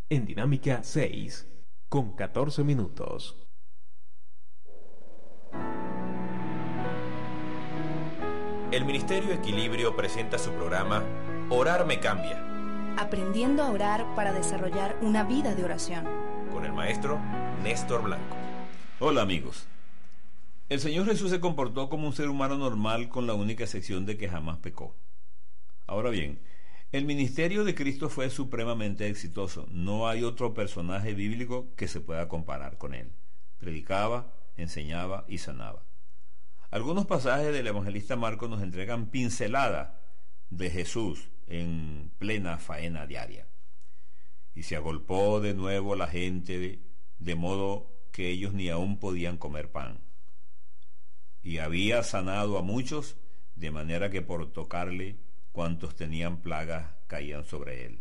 en Dinámica 6, con 14 minutos. El Ministerio Equilibrio presenta su programa Orar me cambia, aprendiendo a orar para desarrollar una vida de oración, con el maestro Néstor Blanco. Hola amigos. El Señor Jesús se comportó como un ser humano normal, con la única excepción de que jamás pecó. Ahora bien, el ministerio de Cristo fue supremamente exitoso. No hay otro personaje bíblico que se pueda comparar con él. Predicaba, enseñaba y sanaba. Algunos pasajes del evangelista Marcos nos entregan pinceladas de Jesús en plena faena diaria. Y se agolpó de nuevo la gente, de modo que ellos ni aún podían comer pan. Y había sanado a muchos, de manera que por tocarle, cuantos tenían plagas caían sobre él.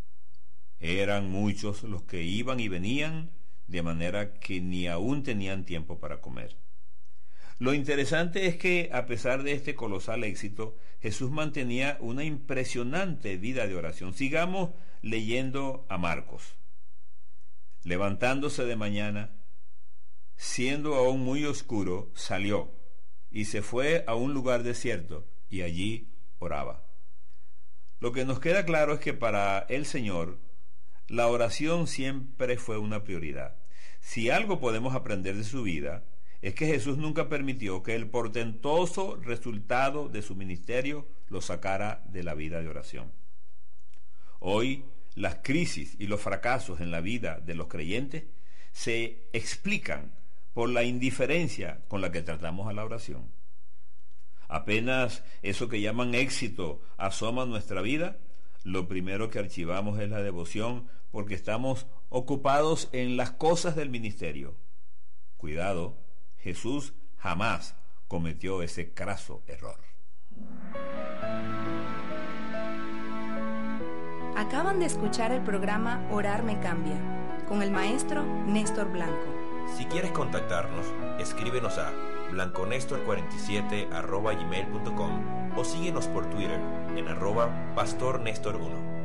Eran muchos los que iban y venían, de manera que ni aún tenían tiempo para comer. Lo interesante es que, a pesar de este colosal éxito, Jesús mantenía una impresionante vida de oración. Sigamos leyendo a Marcos. Levantándose de mañana, siendo aún muy oscuro, salió y se fue a un lugar desierto, y allí oraba. Lo que nos queda claro es que para el Señor, la oración siempre fue una prioridad. Si algo podemos aprender de su vida, es que Jesús nunca permitió que el portentoso resultado de su ministerio lo sacara de la vida de oración. Hoy, las crisis y los fracasos en la vida de los creyentes se explican por la indiferencia con la que tratamos a la oración. Apenas eso que llaman éxito asoma a nuestra vida, lo primero que archivamos es la devoción, porque estamos ocupados en las cosas del ministerio. Cuidado, Jesús jamás cometió ese craso error. Acaban de escuchar el programa Orar me cambia, con el maestro Néstor Blanco. Si quieres contactarnos, escríbenos a blanconestor47@gmail.com o síguenos por Twitter en @pastornestor1.